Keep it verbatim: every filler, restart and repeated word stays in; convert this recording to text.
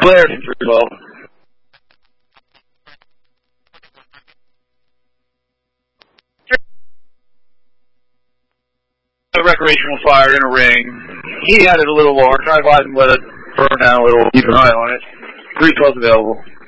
Blair from three twelve. A recreational fire in a ring. He had it a little longer. Try to advise him, let it burn down a little. Keep an eye on it. three twelve available.